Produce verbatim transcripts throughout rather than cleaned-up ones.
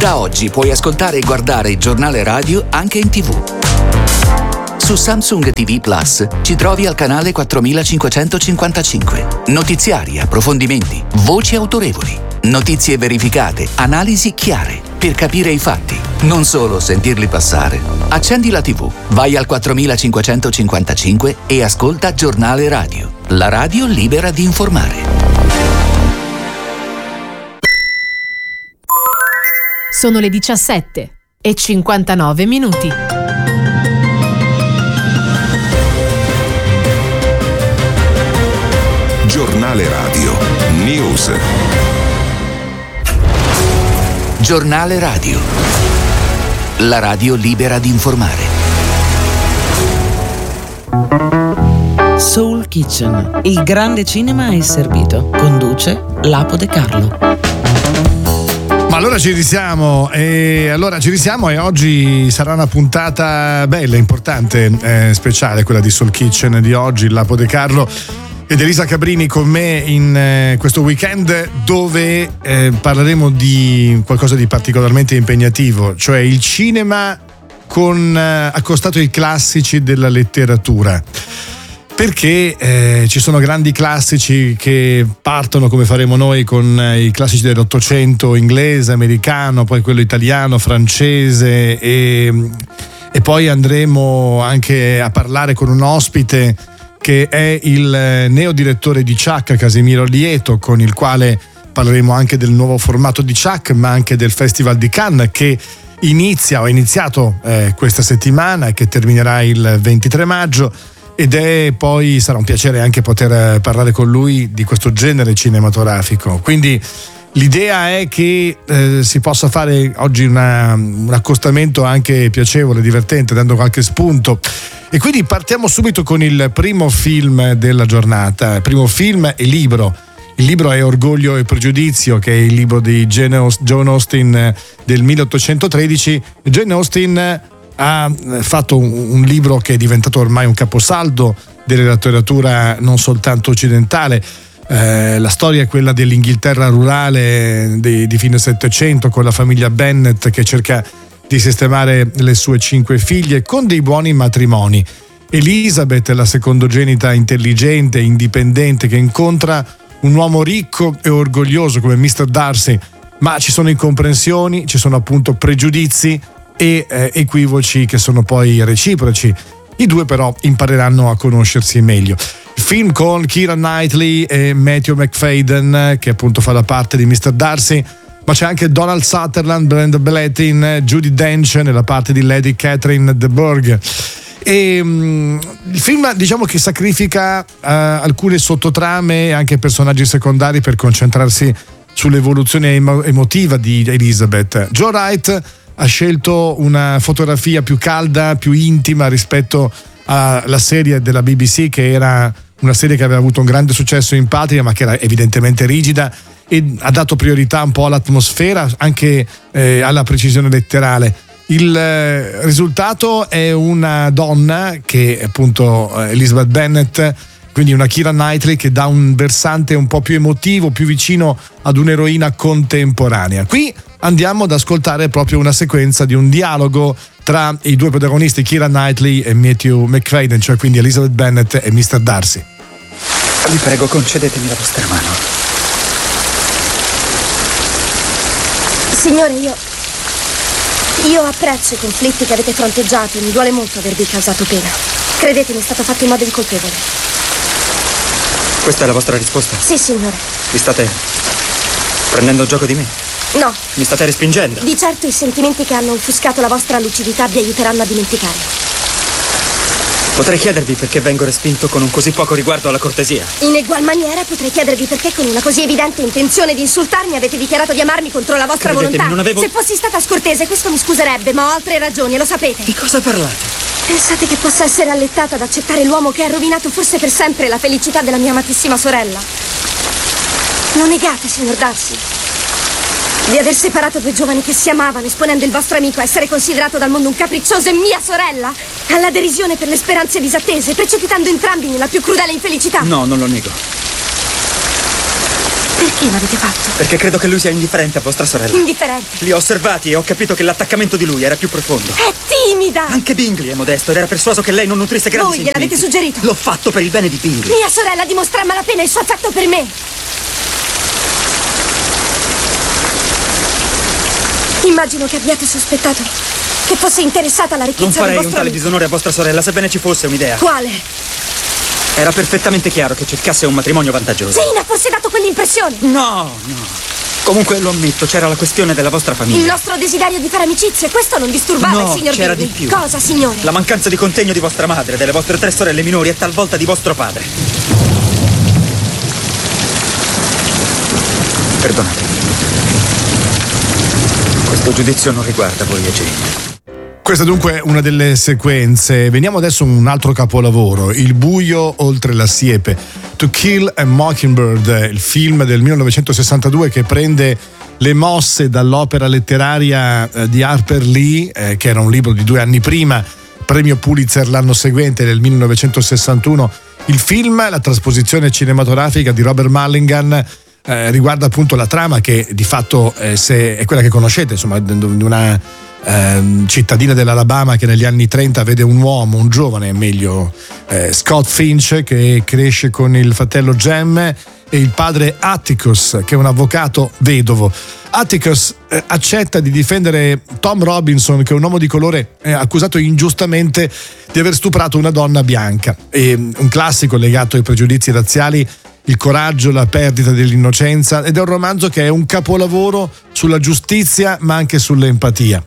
Da oggi puoi ascoltare e guardare il giornale radio anche in tivù. Su Samsung T V Plus ci trovi al canale quattromilacinquecentocinquantacinque. Notiziari, approfondimenti, voci autorevoli, notizie verificate, analisi chiare, per capire i fatti, non solo sentirli passare. Accendi la tivù, vai al quattromilacinquecentocinquantacinque e ascolta Giornale Radio, la radio libera di informare. Sono le diciassette e cinquantanove minuti. Giornale Radio News. Giornale Radio, la radio libera di informare. Soul Kitchen, il grande cinema è servito. Conduce Lapo De Carlo. Ma allora ci risiamo e allora ci risiamo e oggi sarà una puntata bella, importante, eh, speciale, quella di Soul Kitchen di oggi. Lapo De Carlo ed Elisa Cabrini con me in eh, questo weekend dove eh, parleremo di qualcosa di particolarmente impegnativo, cioè il cinema con eh, accostato ai classici della letteratura. Perché eh, ci sono grandi classici che partono, come faremo noi, con eh, i classici dell'Ottocento inglese, americano, poi quello italiano, francese e, e poi andremo anche a parlare con un ospite che è il neo direttore di Ciak, Casimiro Lieto, con il quale parleremo anche del nuovo formato di Ciak, ma anche del Festival di Cannes che inizia o è iniziato eh, questa settimana e che terminerà il ventitré maggio. Ed è poi sarà un piacere anche poter parlare con lui di questo genere cinematografico. Quindi l'idea è che eh, si possa fare oggi una, un accostamento anche piacevole, divertente, dando qualche spunto. E quindi partiamo subito con il primo film della giornata, primo film e libro. Il libro è Orgoglio e Pregiudizio, che è il libro di Jane Austen del milleottocentotredici. Jane Austen ha fatto un libro che è diventato ormai un caposaldo della letteratura non soltanto occidentale. Eh, la storia è quella dell'Inghilterra rurale di, di fine Settecento, con la famiglia Bennet che cerca di sistemare le sue cinque figlie con dei buoni matrimoni. Elizabeth è la secondogenita intelligente, indipendente, che incontra un uomo ricco e orgoglioso come mister Darcy, ma ci sono incomprensioni, ci sono appunto pregiudizi e eh, equivoci che sono poi reciproci. I due però impareranno a conoscersi meglio. Il film con Keira Knightley e Matthew McFadden, che appunto fa la parte di mister Darcy, ma c'è anche Donald Sutherland, Brenda Belletin, Judi Dench nella parte di Lady Catherine de Bourgh. E um, il film, diciamo, che sacrifica uh, alcune sottotrame e anche personaggi secondari per concentrarsi sull'evoluzione emo- emotiva di Elizabeth. Joe Wright ha scelto una fotografia più calda, più intima rispetto alla serie della B B C, che era una serie che aveva avuto un grande successo in patria, ma che era evidentemente rigida, e ha dato priorità un po' all'atmosfera, anche eh, alla precisione letterale. Il eh, risultato è una donna che è appunto eh, Elizabeth Bennet, quindi una Keira Knightley che dà un versante un po' più emotivo, più vicino ad un'eroina contemporanea. Qui andiamo ad ascoltare proprio una sequenza di un dialogo tra i due protagonisti, Keira Knightley e Matthew McFadden, cioè quindi Elizabeth Bennet e mister Darcy. Vi prego, concedetemi la vostra mano. Signore, io... Io apprezzo i conflitti che avete fronteggiato e mi duole molto avervi causato pena. Credetemi, è stato fatto in modo incolpevole. Questa è la vostra risposta? Sì, signore. Vi state prendendo gioco di me? No. Mi state respingendo? Di certo i sentimenti che hanno offuscato la vostra lucidità vi aiuteranno a dimenticare. Potrei chiedervi perché vengo respinto con un così poco riguardo alla cortesia? In egual maniera potrei chiedervi perché con una così evidente intenzione di insultarmi avete dichiarato di amarmi contro la vostra Credetemi, volontà. non avevo... Se fossi stata scortese questo mi scuserebbe, ma ho altre ragioni, lo sapete. Di cosa parlate? Pensate che possa essere allettata ad accettare l'uomo che ha rovinato forse per sempre la felicità della mia amatissima sorella? Lo negate, signor Darcy? Di aver separato due giovani che si amavano, esponendo il vostro amico a essere considerato dal mondo un capriccioso e mia sorella? Alla derisione per le speranze disattese, precipitando entrambi nella più crudele infelicità? No, non lo nego. Perché l'avete fatto? Perché credo che lui sia indifferente a vostra sorella. Indifferente. Li ho osservati e ho capito che l'attaccamento di lui era più profondo. È timida! Anche Bingley è modesto ed era persuaso che lei non nutrisse grandi Voi gliel'avete sentimenti. suggerito? L'ho fatto per il bene di Bingley. Mia sorella dimostra a malapena il suo affetto per me. Immagino che abbiate sospettato che fosse interessata alla ricchezza Non farei del un vostro tale amico. disonore a vostra sorella, sebbene ci fosse un'idea. Quale? Era perfettamente chiaro che cercasse un matrimonio vantaggioso. Zane ha forse dato quell'impressione. No, no. Comunque lo ammetto, c'era la questione della vostra famiglia. Il nostro desiderio di fare amicizie, questo non disturbava No, il signor c'era Bingley. di più. Cosa, signore? La mancanza di contegno di vostra madre, delle vostre tre sorelle minori e talvolta di vostro padre. Perdonatemi. Questo giudizio non riguarda voi e Jane. Questa dunque è una delle sequenze. Veniamo adesso a un altro capolavoro, Il buio oltre la siepe, To Kill a Mockingbird, il film del millenovecentosessantadue che prende le mosse dall'opera letteraria di Harper Lee, eh, che era un libro di due anni prima, premio Pulitzer l'anno seguente, nel millenovecentosessantuno. Il film, la trasposizione cinematografica di Robert Mulligan, eh, riguarda appunto la trama che di fatto eh, se è quella che conoscete, insomma, di una Eh, cittadina dell'Alabama che negli anni trenta vede un uomo, un giovane meglio, eh, Scott Finch, che cresce con il fratello Jem e il padre Atticus, che è un avvocato vedovo. Atticus eh, accetta di difendere Tom Robinson, che è un uomo di colore eh, accusato ingiustamente di aver stuprato una donna bianca. E, un classico legato ai pregiudizi razziali, il coraggio, la perdita dell'innocenza, ed è un romanzo che è un capolavoro sulla giustizia ma anche sull'empatia.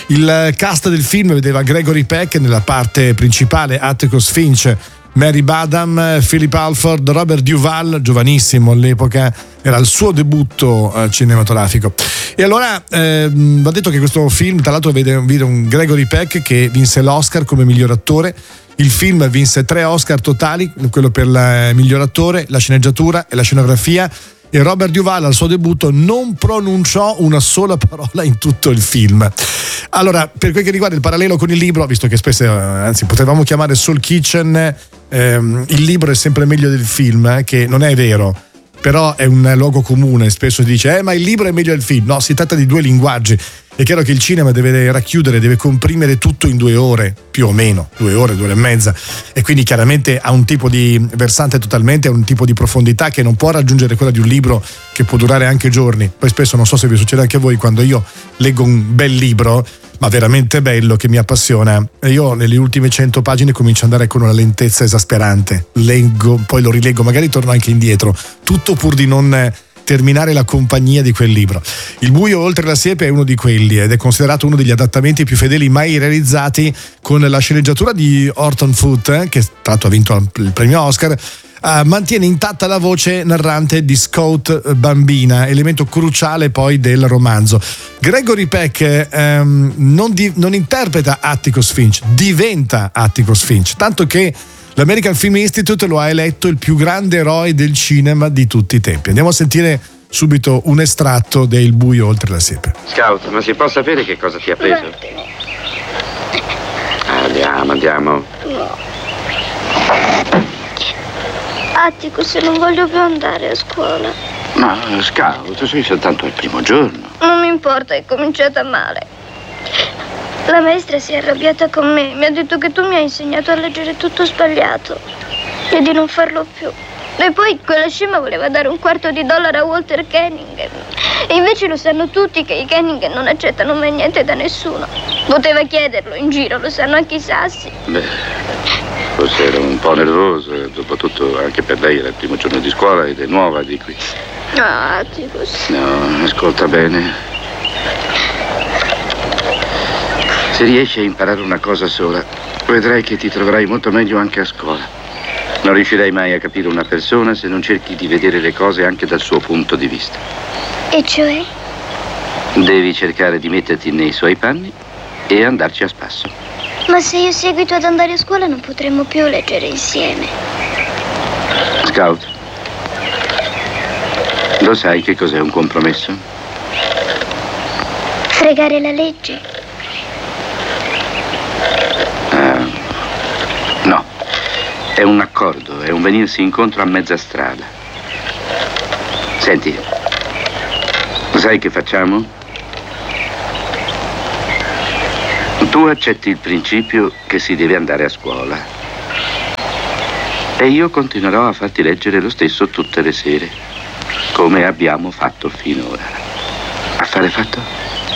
Il cast del film vedeva Gregory Peck nella parte principale, Atticus Finch, Mary Badham, Philip Alford, Robert Duvall, giovanissimo all'epoca, era il suo debutto eh, cinematografico. E allora eh, va detto che questo film tra l'altro vede, vede un Gregory Peck che vinse l'Oscar come miglior attore. Il film vinse tre Oscar totali, quello per il miglior attore, la sceneggiatura e la scenografia, e Robert Duvall al suo debutto non pronunciò una sola parola in tutto il film. Allora, per quel che riguarda il parallelo con il libro, visto che spesso, anzi potevamo chiamare Soul Kitchen, ehm, il libro è sempre meglio del film, eh, che non è vero, però è un luogo comune, spesso si dice eh ma il libro è meglio del film. No, si tratta di due linguaggi. È chiaro che il cinema deve racchiudere, deve comprimere tutto in due ore, più o meno, due ore, due ore e mezza, e quindi chiaramente ha un tipo di versante totalmente, ha un tipo di profondità che non può raggiungere quella di un libro che può durare anche giorni. Poi spesso, non so se vi succede anche a voi, quando io leggo un bel libro, ma veramente bello, che mi appassiona, e io nelle ultime cento pagine comincio ad andare con una lentezza esasperante, leggo, poi lo rileggo, magari torno anche indietro, tutto pur di non terminare la compagnia di quel libro. Il buio oltre la siepe è uno di quelli ed è considerato uno degli adattamenti più fedeli mai realizzati, con la sceneggiatura di Horton Foote, eh, che tra l'altro ha vinto il premio Oscar. Uh, mantiene intatta la voce narrante di Scout Bambina, elemento cruciale poi del romanzo. Gregory Peck um, non, di, non interpreta Atticus Finch, diventa Atticus Finch, tanto che l'American Film Institute lo ha eletto il più grande eroe del cinema di tutti i tempi. Andiamo a sentire subito un estratto del buio oltre la siepe. Scout, ma si può sapere che cosa ti ha preso? Andiamo, andiamo. No. Atticus, non voglio più andare a scuola. Ma, Scout, sei soltanto il primo giorno. Non mi importa, è cominciata male. La maestra si è arrabbiata con me, mi ha detto che tu mi hai insegnato a leggere tutto sbagliato e di non farlo più. E poi quella scema voleva dare un quarto di dollaro a Walter Koenig. E invece lo sanno tutti che i Koenig non accettano mai niente da nessuno. Poteva chiederlo in giro, lo sanno anche i sassi. Beh, forse ero un po' nervoso, dopotutto anche per lei era il primo giorno di scuola ed è nuova di qui. No, Atticus. No, ascolta bene. Se riesci a imparare una cosa sola, vedrai che ti troverai molto meglio anche a scuola. Non riuscirai mai a capire una persona se non cerchi di vedere le cose anche dal suo punto di vista. E cioè? Devi cercare di metterti nei suoi panni e andarci a spasso. Ma se io seguito ad andare a scuola non potremmo più leggere insieme. Scout, lo sai che cos'è un compromesso? Fregare la legge. No, è un accordo, è un venirsi incontro a mezza strada. Senti, sai che facciamo? Tu accetti il principio che si deve andare a scuola e io continuerò a farti leggere lo stesso tutte le sere, come abbiamo fatto finora. Affare fatto?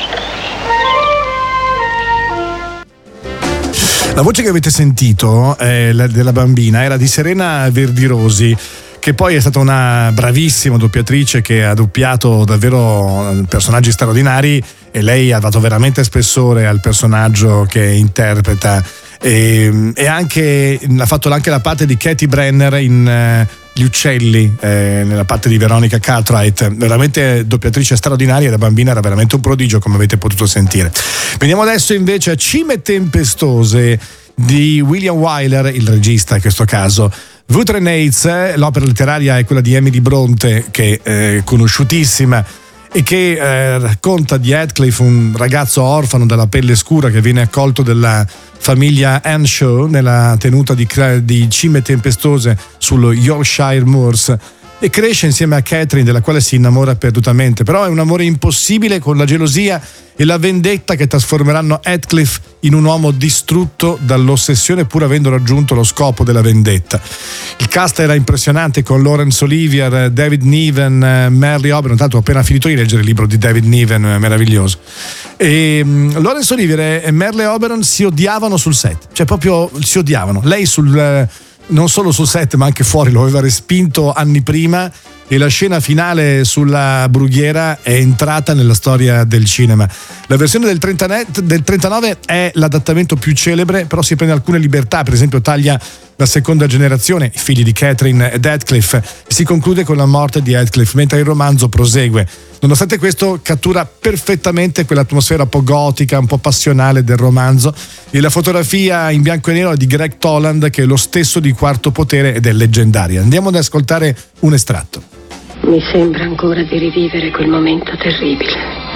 La voce che avete sentito eh, la, della bambina era di Serena Verdirosi, che poi è stata una bravissima doppiatrice che ha doppiato davvero personaggi straordinari, e lei ha dato veramente spessore al personaggio che interpreta, e, e anche ha fatto anche la parte di Katie Brenner in eh, Gli uccelli, eh, nella parte di Veronica Cartwright. Veramente doppiatrice straordinaria, e da bambina era veramente un prodigio, come avete potuto sentire. Veniamo adesso invece a Cime tempestose di William Wyler, il regista in questo caso. Wuthering Heights, l'opera letteraria è quella di Emily Bronte, che è conosciutissima e che eh, racconta di Heathcliff, un ragazzo orfano dalla pelle scura che viene accolto dalla famiglia Earnshaw nella tenuta di, di Cime tempestose sullo Yorkshire Moors, e cresce insieme a Catherine, della quale si innamora perdutamente. Però è un amore impossibile, con la gelosia e la vendetta che trasformeranno Heathcliff in un uomo distrutto dall'ossessione, pur avendo raggiunto lo scopo della vendetta. Il cast era impressionante, con Laurence Olivier, David Niven, Merle Oberon. Tanto ho appena finito di leggere il libro di David Niven, meraviglioso. E um, Laurence Olivier e Merle Oberon si odiavano sul set, cioè proprio si odiavano. Lei sul non solo sul set ma anche fuori lo aveva respinto anni prima, e la scena finale sulla brughiera è entrata nella storia del cinema. La versione del, trenta, del trentanove è l'adattamento più celebre, però si prende alcune libertà, per esempio taglia la seconda generazione, i figli di Catherine ed Heathcliff, e si conclude con la morte di Heathcliff, mentre il romanzo prosegue. Nonostante questo, cattura perfettamente quell'atmosfera un po' gotica, un po' passionale del romanzo, e la fotografia in bianco e nero è di Greg Toland, che è lo stesso di Quarto Potere ed è leggendaria. Andiamo ad ascoltare un estratto. Mi sembra ancora di rivivere quel momento terribile,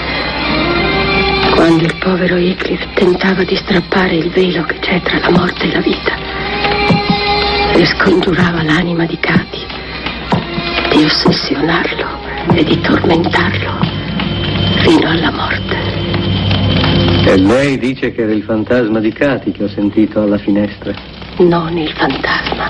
quando il povero Heathcliff tentava di strappare il velo che c'è tra la morte e la vita, e scongiurava l'anima di Katie di ossessionarlo e di tormentarlo fino alla morte. E lei dice che era il fantasma di Katie che ho sentito alla finestra? Non il fantasma,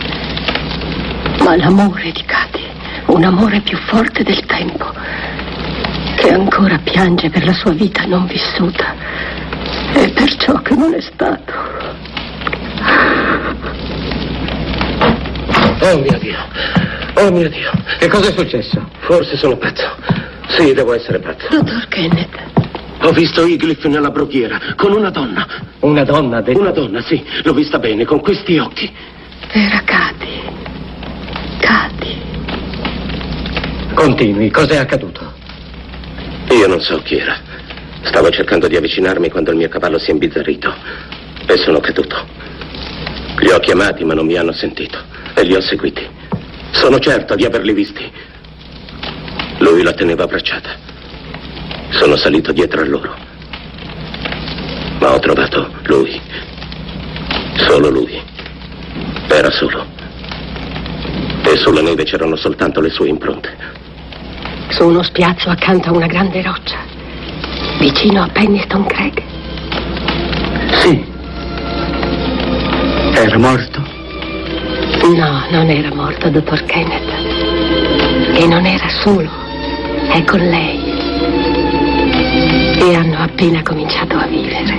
ma l'amore di Katie. Un amore più forte del tempo, che ancora piange per la sua vita non vissuta e per ciò che non è stato. Oh mio Dio, oh mio Dio, che cosa è successo? Forse sono pazzo. Sì, devo essere pazzo. Dottor Kenneth. Ho visto Heathcliff nella brughiera con una donna. Una donna? De... Una donna, sì, l'ho vista bene, con questi occhi. Era Katie. Katie. Continui, cos'è accaduto? Io non so chi era. Stavo cercando di avvicinarmi quando il mio cavallo si è imbizzarrito e sono caduto. Li ho chiamati ma non mi hanno sentito e li ho seguiti. Sono certo di averli visti. Lui la teneva abbracciata. Sono salito dietro a loro, ma ho trovato lui. Solo lui. Era solo. E sulla neve c'erano soltanto le sue impronte. Su uno spiazzo accanto a una grande roccia, vicino a Penistone Craig. Sì. Era morto? No, non era morto, dottor Kenneth. E non era solo, è con lei. E hanno appena cominciato a vivere.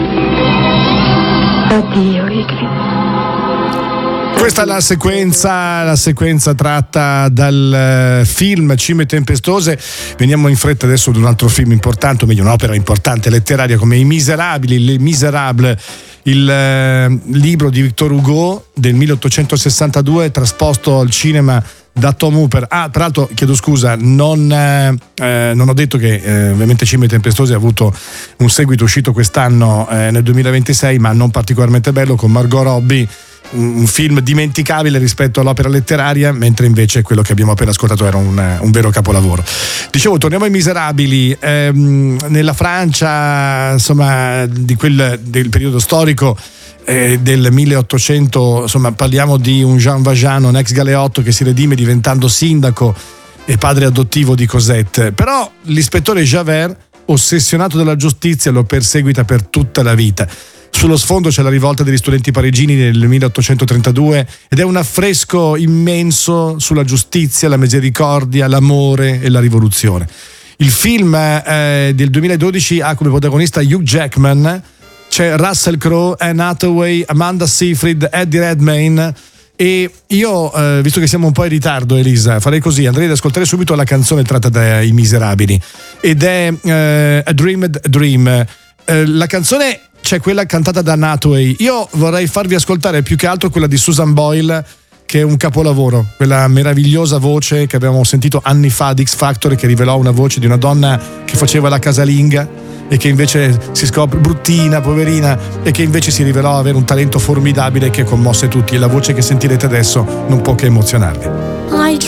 Addio, Heathcliff. Questa è la sequenza, la sequenza tratta dal film Cime tempestose. Veniamo in fretta adesso ad un altro film importante, o meglio un'opera importante letteraria come I Miserabili, Les Miserables, il eh, libro di Victor Hugo del milleottocentosessantadue, trasposto al cinema da Tom Hooper. Ah, peraltro chiedo scusa, non, eh, non ho detto che eh, ovviamente Cime tempestose ha avuto un seguito uscito quest'anno eh, nel duemilaventisei, ma non particolarmente bello, con Margot Robbie. Un film dimenticabile rispetto all'opera letteraria, mentre invece quello che abbiamo appena ascoltato era un, un vero capolavoro. Dicevo, torniamo ai Miserabili. Ehm, nella Francia, insomma, di quel del periodo storico eh, del milleottocento, insomma, parliamo di un Jean Valjean, un ex galeotto che si redime diventando sindaco e padre adottivo di Cosette. Però l'ispettore Javert, ossessionato dalla giustizia, lo perseguita per tutta la vita. Sullo sfondo c'è la rivolta degli studenti parigini nel milleottocentotrentadue ed è un affresco immenso sulla giustizia, la misericordia, l'amore e la rivoluzione. Il film eh, del duemiladodici ha come protagonista Hugh Jackman, c'è Russell Crowe, Anne Hathaway, Amanda Seyfried, Eddie Redmayne. E io, eh, visto che siamo un po' in ritardo, Elisa, farei così: andrei ad ascoltare subito la canzone tratta dai Miserabili, ed è eh, A Dreamed Dream. Eh, la canzone c'è quella cantata da Hathaway. Io vorrei farvi ascoltare più che altro quella di Susan Boyle, che è un capolavoro, quella meravigliosa voce che abbiamo sentito anni fa di X Factor, che rivelò una voce di una donna che faceva la casalinga e che invece si scopre bruttina, poverina, e che invece si rivelò avere un talento formidabile che commosse tutti, e la voce che sentirete adesso non può che emozionarvi.